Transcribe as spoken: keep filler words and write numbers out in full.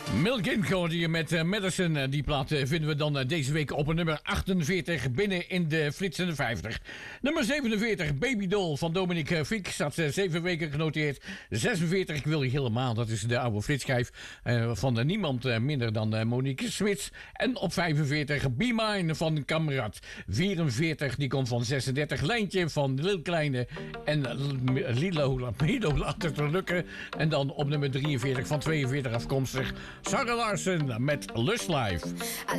Milk in hoorde je met uh, Madison. Uh, die plaat uh, vinden we dan uh, deze week op nummer achtenveertig binnen in de flitsende vijftig. Nummer zevenenveertig, Baby Doll van Dominique Fink. Staat uh, zeven weken genoteerd. zesenveertig, ik wil je helemaal. Dat is de oude flitschijf uh, van uh, niemand uh, minder dan uh, Monique Smits. En op vijfenveertig, Be Mine van Kamrat. vierenveertig, die komt van zesendertig. Lijntje van Lil Kleine. En uh, Lilo, Milo laat het er lukken. En dan op nummer drieënveertig van tweeënveertig afkomstig Sarah Larsen met Lust Life.